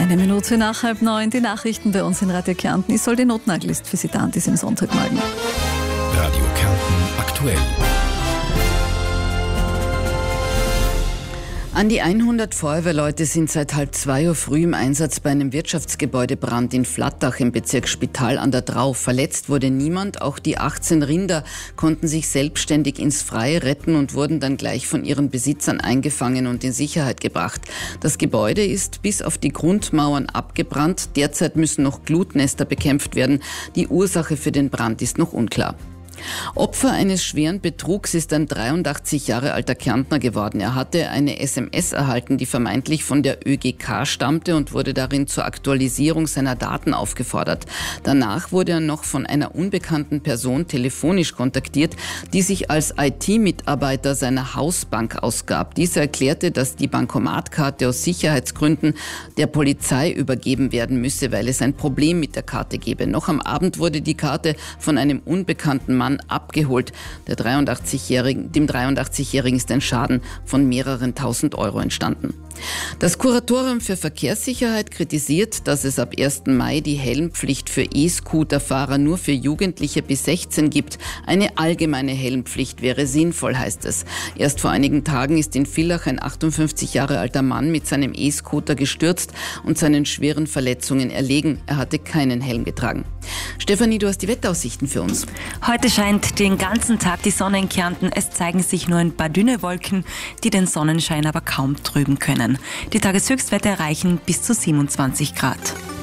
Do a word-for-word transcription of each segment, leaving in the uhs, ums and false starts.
Eine Minute nach halb neun, die Nachrichten bei uns in Radio Kärnten. Ich soll die Notnagelist für Sie da an diesem Sonntagmorgen. Radio Kärnten aktuell. An die hundert Feuerwehrleute sind seit halb zwei Uhr früh im Einsatz bei einem Wirtschaftsgebäudebrand in Flattach im Bezirk Spital an der Drau. Verletzt wurde niemand, auch die achtzehn Rinder konnten sich selbstständig ins Freie retten und wurden dann gleich von ihren Besitzern eingefangen und in Sicherheit gebracht. Das Gebäude ist bis auf die Grundmauern abgebrannt. Derzeit müssen noch Glutnester bekämpft werden. Die Ursache für den Brand ist noch unklar. Opfer eines schweren Betrugs ist ein dreiundachtzig Jahre alter Kärntner geworden. Er hatte eine S M S erhalten, die vermeintlich von der Ö G K stammte und wurde darin zur Aktualisierung seiner Daten aufgefordert. Danach wurde er noch von einer unbekannten Person telefonisch kontaktiert, die sich als I T-Mitarbeiter seiner Hausbank ausgab. Diese erklärte, dass die Bankomatkarte aus Sicherheitsgründen der Polizei übergeben werden müsse, weil es ein Problem mit der Karte gebe. Noch am Abend wurde die Karte von einem unbekannten Mann abgeholt. Der dreiundachtzigjährigen, dem dreiundachtzigjährigen ist ein Schaden von mehreren tausend Euro entstanden. Das Kuratorium für Verkehrssicherheit kritisiert, dass es ab ersten Mai die Helmpflicht für E-Scooter-Fahrer nur für Jugendliche bis sechzehn gibt. Eine allgemeine Helmpflicht wäre sinnvoll, heißt es. Erst vor einigen Tagen ist in Villach ein achtundfünfzig Jahre alter Mann mit seinem E-Scooter gestürzt und seinen schweren Verletzungen erlegen. Er hatte keinen Helm getragen. Stefanie, du hast die Wetteraussichten für uns. Heute scheint den ganzen Tag die Sonne in Kärnten. Es zeigen sich nur ein paar dünne Wolken, die den Sonnenschein aber kaum trüben können. Die Tageshöchstwerte erreichen bis zu siebenundzwanzig Grad.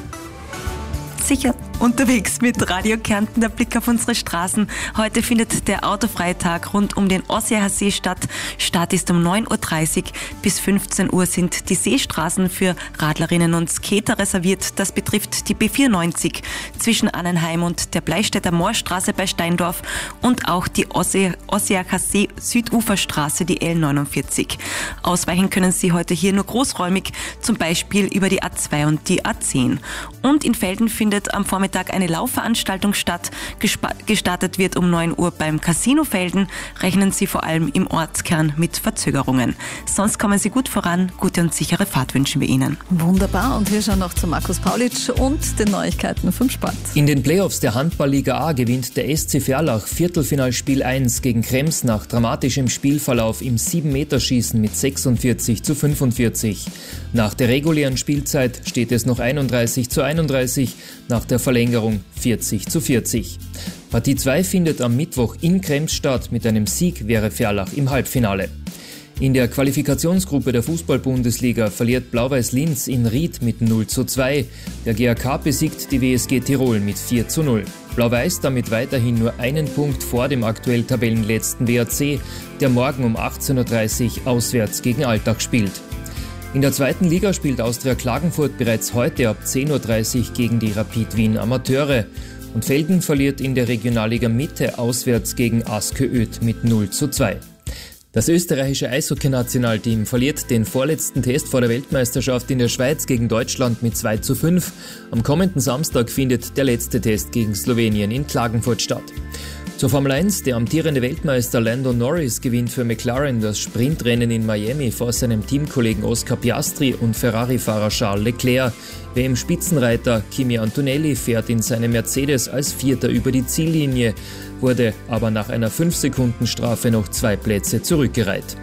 Sicher unterwegs mit Radio Kärnten, der Blick auf unsere Straßen. Heute findet der autofreie Tag rund um den Ossiacher See statt. Start ist um neun Uhr dreißig bis fünfzehn Uhr sind die Seestraßen für Radlerinnen und Skater reserviert. Das betrifft die B vierundneunzig zwischen Annenheim und der Bleistädter Moorstraße bei Steindorf und auch die Ossiacher See Süduferstraße, die L neunundvierzig. Ausweichen können Sie heute hier nur großräumig, zum Beispiel über die A zwei und die A zehn. Und in Velden findet am Vormittag eine Laufveranstaltung statt. Gespa- gestartet wird um neun Uhr beim Casino Velden. Rechnen Sie vor allem im Ortskern mit Verzögerungen. Sonst kommen Sie gut voran. Gute und sichere Fahrt wünschen wir Ihnen. Wunderbar. Und wir schauen noch zu Markus Paulitsch und den Neuigkeiten vom Sport. In den Playoffs der Handball-Liga A gewinnt der S C Verlach Viertelfinalspiel eins gegen Krems nach dramatischem Spielverlauf im sieben Meter Schießen mit sechsundvierzig zu fünfundvierzig. Nach der regulären Spielzeit steht es noch einunddreißig zu einunddreißig, nach der Verlängerung vierzig zu vierzig. Partie zwei findet am Mittwoch in Krems statt. Mit einem Sieg wäre Verlach im Halbfinale. In der Qualifikationsgruppe der Fußball-Bundesliga verliert Blau-Weiß Linz in Ried mit null zu zwei. Der G A K besiegt die W S G Tirol mit vier zu null. Blau-Weiß damit weiterhin nur einen Punkt vor dem aktuell Tabellenletzten W A C, der morgen um achtzehn Uhr dreißig auswärts gegen Altach spielt. In der zweiten Liga spielt Austria Klagenfurt bereits heute ab zehn Uhr dreißig gegen die Rapid Wien Amateure. Und Velden verliert in der Regionalliga Mitte auswärts gegen Aske Öd mit null zu zwei. Das österreichische Eishockey-Nationalteam verliert den vorletzten Test vor der Weltmeisterschaft in der Schweiz gegen Deutschland mit zwei zu fünf. Am kommenden Samstag findet der letzte Test gegen Slowenien in Klagenfurt statt. Zur Formel eins, der amtierende Weltmeister Lando Norris gewinnt für McLaren das Sprintrennen in Miami vor seinem Teamkollegen Oscar Piastri und Ferrari-Fahrer Charles Leclerc. W M-Spitzenreiter Kimi Antonelli fährt in seinem Mercedes als Vierter über die Ziellinie, wurde aber nach einer fünf Sekunden Strafe noch zwei Plätze zurückgereiht.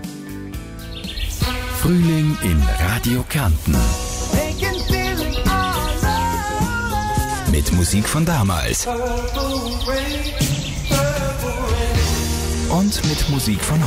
Frühling in Radio Kärnten. Mit Musik von damals. Und mit Musik von